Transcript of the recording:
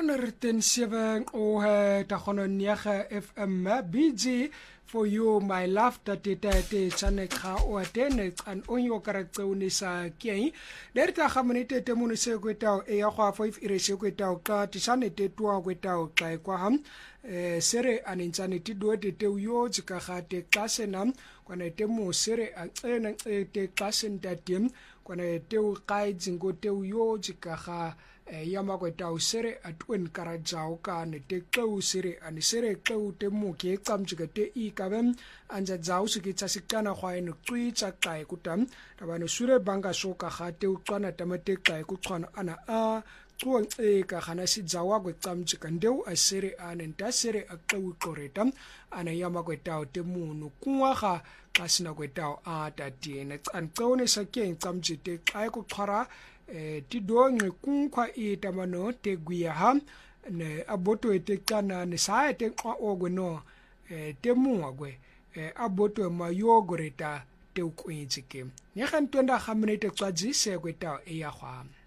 107 o ta khono niaga FM BG for you my love tatete chane kha o atene an onyo karatseuni sa kei derta khamanite te munise kwetao e ya kwa 5 ireshe kwetao ka tishane te tua kwetao ka kwa ham sere anintsane ti doete te uyo tsika ga te klasena kwana te mo sere a tsena te klasen tatim kwana te u qaidzingo te uyo tsika ga yama kwetao sere atwen karajao ka ne te qeu sere ani sere qeu te mo ke tsamjika te I kabem anja jao se ke tsasikana khwa eno tsui tsa kai kutam tabane sure banga soka ga te uqwana tamate kai kuqwana ana a tsuang ka khana si jawa kwe tsamjika ndeu a sere anenta sere a qeu qoretam ana yama kwetao te munu kunwa ga kasina kwetao a tatine an qone sa ke tsamjite kai ku qhara ti dongwe kunkwa itamano te guya ham ne aboto ete kana ne sa ete kwa ogweno te muagwe aboto ma yogoreta te ukwintsike ne khantonda khamene te tsaji se kweta e ya khwa